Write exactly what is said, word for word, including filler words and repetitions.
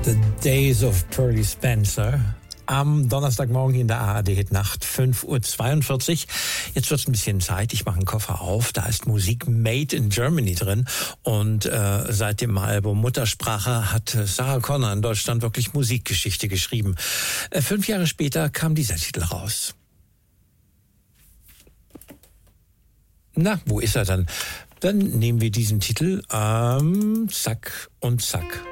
The Days of Pearly Spencer. Am Donnerstagmorgen in der A R D-Hit-Nacht, fünf Uhr zweiundvierzig. Jetzt wird's ein bisschen Zeit. Ich mache einen Koffer auf. Da ist Musik Made in Germany drin. Und äh, seit dem Album Muttersprache hat Sarah Connor in Deutschland wirklich Musikgeschichte geschrieben. Äh, fünf Jahre später kam dieser Titel raus. Na, wo ist er dann? Dann nehmen wir diesen Titel. Ähm, zack und zack.